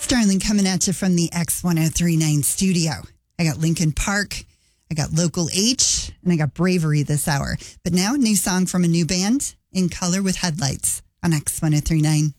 Starling coming at you from the X1039 studio. I got Linkin Park, I got Local H, and I got Bravery this hour. But now, new song from a new band, In Color with Headlights on X1039.